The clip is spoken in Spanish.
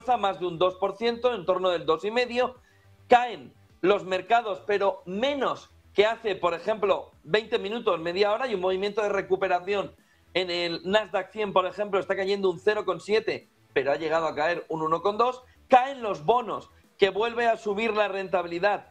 más de un 2%, en torno del 2,5%. Caen los mercados, pero menos que hace, por ejemplo, 20 minutos, media hora. Hay un movimiento de recuperación en el Nasdaq 100, por ejemplo, está cayendo un 0,7%, pero ha llegado a caer un 1,2%. Caen los bonos, que vuelve a subir la rentabilidad